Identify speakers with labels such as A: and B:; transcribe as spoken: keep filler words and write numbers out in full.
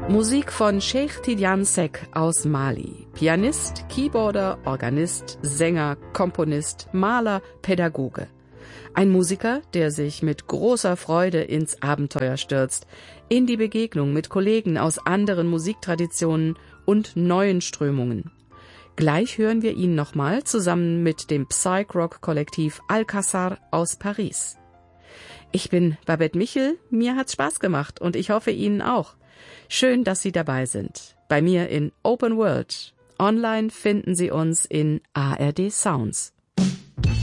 A: Musik von Cheikh Tidiane Seck aus Mali. Pianist, Keyboarder, Organist, Sänger, Komponist, Maler, Pädagoge. Ein Musiker, der sich mit großer Freude ins Abenteuer stürzt, in die Begegnung mit Kollegen aus anderen Musiktraditionen und neuen Strömungen. Gleich hören wir ihn nochmal zusammen mit dem Psych-Rock-Kollektiv Alcazar aus Paris. Ich bin Babette Michel, mir hat's Spaß gemacht und ich hoffe Ihnen auch. Schön, dass Sie dabei sind. Bei mir in Open World. Online finden Sie uns in A R D Sounds.